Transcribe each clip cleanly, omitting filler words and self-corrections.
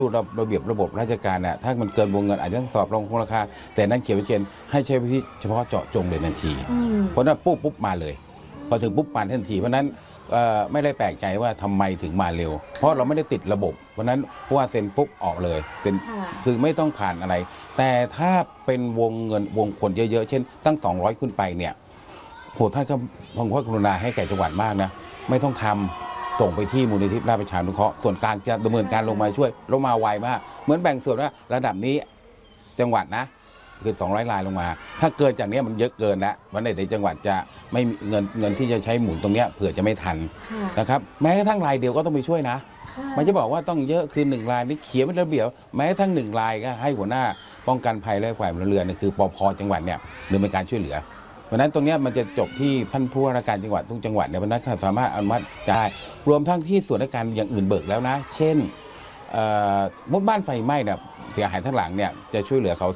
ดูระเบียบระบบราชการน่ะถ้ามันเกินวงเงินอาจจะต้องสอบรองราคาแต่นั้นเขียนไว้เช่นให้ใช้วิธีเฉพาะเจาะจงเลยทันทีเพราะนั้นปุ๊บมาเลยพอถึงปุ๊บมาทันทีเพราะนั้นไม่ได้แปลกใจว่าทำไมถึงมาเร็วเพราะเราไม่ได้ติดระบบเพราะนั้นผู้ว่าเซ็นปุ๊บออกเลยเป็นคือไม่ต้องผ่านอะไรแต่ถ้าเป็นวงเงินวงคนเยอะๆเช่นตั้ง200ขึ้นไปเนี่ยโหท่านก็พระกรุณาให้แก่จังหวัดมากนะไม่ต้องทำส่งไปที่มูลนิธิราชประชานุเคราะห์ส่วนกลางจะดำเนินการลงมาช่วยลงมาไวมากเหมือนแบ่งส่วนว่าระดับนี้จังหวัดนะคือ200 รายลงมาถ้าเกินจากนี้มันเยอะเกินแล้ววันไหนในจังหวัดจะไม่มีเงินที่จะใช้หมุนตรงนี้เผื่อจะไม่ทันนะครับแม้กระทั่งรายเดียวก็ต้องไปช่วยนะมันจะบอกว่าต้องเยอะคือ1 รายนี่เขียนเป็นระเบียบแม้กระทั่ง1 รายก็ให้หัวหน้าป้องกันภัยและฝ่ายพลเรือนคือปภ.จังหวัดเนี่ยดำเนินการช่วยเหลือเพราะนั้นตรงนี้มันจะจบที่ท่านผู้ว่าราชการจังหวัดทุกจังหวัดเนี่ยเพราะนั้นสามารถอนุมัติได้รวมทั้งที่ส่วนราชการอย่างอื่นเบิกแล้วนะเช่นบ้านไฟไหม้เนี่ยเสียหายทั้งหลังเนี่ยจะช่วยเหลือเขา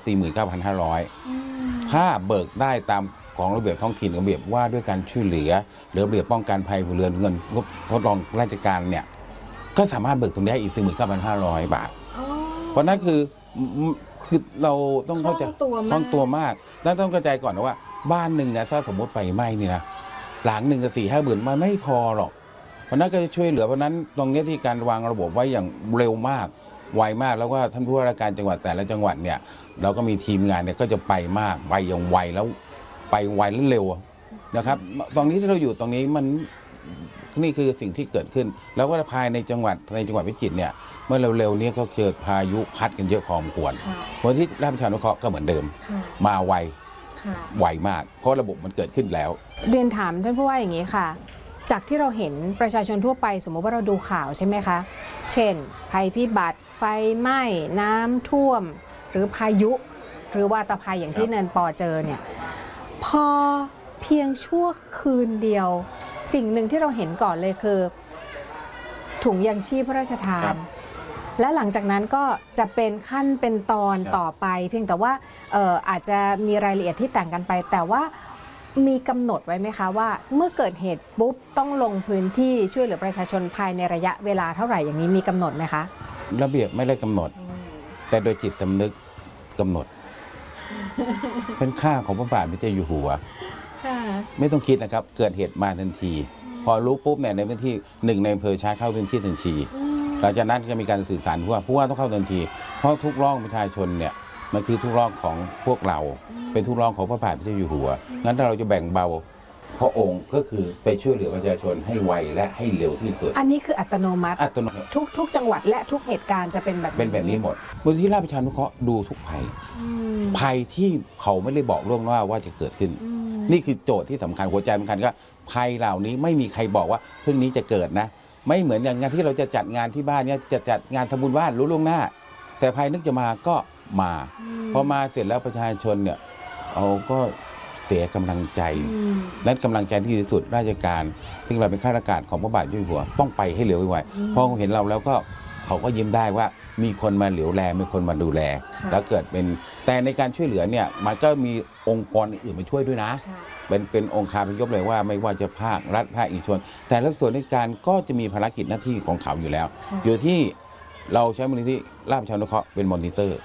49,500 ถ้าเบิกได้ตามของระเบียบท้องถิ่นระเบียบว่าด้วยการช่วยเหลือหรือระเบียบป้องกันภัยพลเรือนเงินทดลองราชการเนี่ยก็สามารถเบิกตรงนี้อีก 49,500 บาทเพราะนั้นคือเราต้องเข้าใจต้องตัวมากแล้วต้องเข้าใจก่อนนะว่าบ้านหนึ่งนะถ้าสมมติไฟไหม้นี่นะหลังหนึ่งก็4-5 หมื่นมันไม่พอหรอกเพราะนั้นก็จะช่วยเหลือเพราะนั้นตรงนี้ที่การวางระบบไว้อย่างเร็วมากไวมากแล้วก็ท่านผู้ว่าราชการจังหวัดแต่ละจังหวัดเนี่ยเราก็มีทีมงานเนี่ยก็จะไปมากไปอย่างไวแล้วไปไวและเร็วนะครับตรงนี้ที่เราอยู่ตรงนี้มันนี่คือสิ่งที่เกิดขึ้นแล้วก็ภายในจังหวัดพิจิตรเนี่ยเมื่อเร็วๆนี้ก็เกิดพายุพัดกันเยอะพอสมควรวันที่ราชประชานุเคราะห์ก็เหมือนเดิมมาไวมากเพราะระบบมันเกิดขึ้นแล้วเรียนถามท่านผู้ว่าอย่างนี้ค่ะจากที่เราเห็นประชาชนทั่วไปสมมติว่าเราดูข่าวใช่ไหมคะเช่นภัยพิบัติไฟไหม้น้ำท่วมหรือพายุหรือวาตภัยอย่างที่เนินปอเจอเนี่ยพอเพียงชั่วคืนเดียวสิ่งหนึ่งที่เราเห็นก่อนเลยคือถุงยังชีพพระราชทานและหลังจากนั้นก็จะเป็นขั้นเป็นตอนต่อไปเพียงแต่ว่าอาจจะมีรายละเอียดที่แต่งกันไปแต่ว่ามีกำหนดไว้ไหมคะว่าเมื่อเกิดเหตุปุ๊บต้องลงพื้นที่ช่วยเหลือประชาชนภายในระยะเวลาเท่าไหร่อย่างนี้มีกำหนดไหมคะระเบียบไม่ได้กำหนดแต่โดยจิตสำนึกกำหนดเป็นค่าของพระบาทสมเด็จเจ้าอยู่หัวไม่ต้องคิดนะครับเกิดเหตุมาทันทีพอรู้ปุ๊บเนี่ยในพื้นที่1ในอำเภอชาร์จเข้าพื้นที่ทันทีหลังจากนั้นก็มีการสื่อสารผู้ว่าต้องเข้าทันทีเพราะทุกร้องประชาชนเนี่ยมันคือทุกร้องของพวกเราเป็นทุกร้องของพระบาทสมเด็จเจ้าอยู่หัวงั้นถ้าเราจะแบ่งเบาพระองค์ก็คือไปช่วยเหลือประชาชนให้ไวและให้เร็วที่สุดอันนี้คืออัตโนมัติทุกจังหวัดและทุกเหตุการณ์จะเป็นแบบนี้หมดมูลนิธิราชประชานุเคราะห์ดูทุกภัยที่เขาไม่ได้บอกล่วงหน้าว่าจะเกิดขึ้นนี่คือโจทย์ที่สำคัญหัวใจสำคัญก็ภัยเหล่านี้ไม่มีใครบอกว่าพรุ่งนี้จะเกิดนะไม่เหมือนอย่างงานที่เราจะจัดงานที่บ้านเนี่ยจะจัดงานทำบุญบ้านรู้ล่วงหน้าแต่ภัยนึกจะมาก็มาพอมาเสร็จแล้วประชาชนเนี่ยเขาก็เสียกำลังใจนั้นกำลังใจที่ดีที่สุดราชการซึ่งเราเป็นข้าราชการของพระบาทอยู่หัวต้องไปให้เร็วไวพอเห็นเราแล้วก็เขาก็ยิ้มได้ว่ามีคนมาเหลียวแลมีคนมาดูแลแล้วเกิดเป็นแต่ในการช่วยเหลือเนี่ยมันก็มีองค์กรอื่นมาช่วยด้วยนะเป็นองค์การเป็นยกเลยว่าไม่ว่าจะภาครัฐภาคเอกชนแต่ละส่วนราชการก็จะมีภารกิจหน้าที่ของเขาอยู่แล้วอยู่ที่เราใช้มูลนิธิราชประชานุเคราะห์เป็นมอนิเตอร์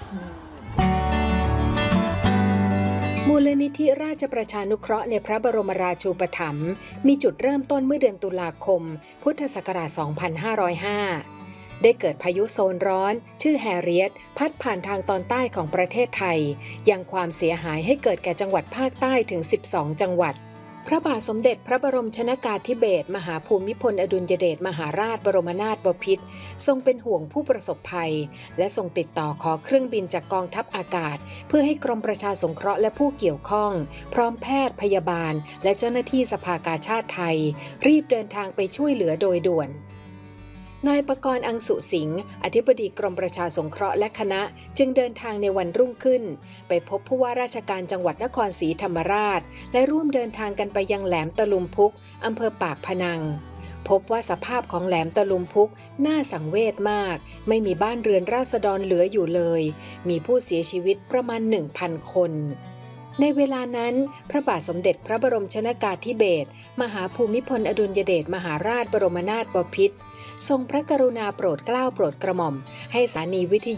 มูลนิธิราชประชานุเคราะห์ในพระบรมราชูปถัมภ์มีจุดเริ่มต้นเมื่อเดือนตุลาคมพุทธศักราช 2505 ได้เกิดพายุโซนร้อนชื่อแฮเรียตพัดผ่านทางตอนใต้ของประเทศไทยยังความเสียหายให้เกิดแก่จังหวัดภาคใต้ถึง 12 จังหวัดพระบาทสมเด็จพระบรมชนกาธิเบศรมหาภูมิพลอดุลยเดชมหาราชบรมนาถบพิตรทรงเป็นห่วงผู้ประสบภัยและทรงติดต่อขอเครื่องบินจากกองทัพอากาศเพื่อให้กรมประชาสงเคราะห์และผู้เกี่ยวข้องพร้อมแพทย์พยาบาลและเจ้าหน้าที่สภากาชาดไทยรีบเดินทางไปช่วยเหลือโดยด่วนนายปกรณ์ อังสุสิงห์อธิบดีกรมประชาสงเคราะห์และคณะจึงเดินทางในวันรุ่งขึ้นไปพบผู้ว่าราชการจังหวัดนครศรีธรรมราชและร่วมเดินทางกันไปยังแหลมตะลุมพุกอำเภอปากพนังพบว่าสภาพของแหลมตะลุมพุกน่าสังเวชมากไม่มีบ้านเรือนราษฎรเหลืออยู่เลยมีผู้เสียชีวิตประมาณ 1,000 คนในเวลานั้นพระบาทสมเด็จพระบรมชนกาธิเบศรมหาภูมิพลอดุลยเดชมหาราชบรมนาถบพิตรทรงพระกรุณาโปรดเกล้าโปรดกระหม่อมให้สถานีวิทยุ